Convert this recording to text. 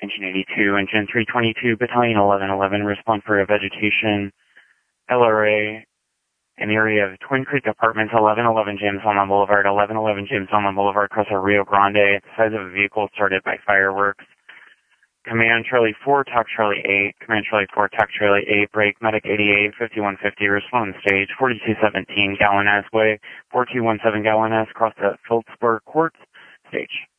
Engine 82, Engine 322, Battalion 1111, respond for a vegetation LRA in the area of Twin Creek Apartments, 1111 James Longmont Boulevard, 1111 James Longmont Boulevard, across the Rio Grande. The size of a vehicle started by fireworks. Command Charlie 4, TAC Charlie 8, Command Charlie 4, TAC Charlie 8, break, Medic 88, 5150, respond stage, 4217 Gallonez Way, 4217 Gallonez, across the Phillipsburg Court, stage.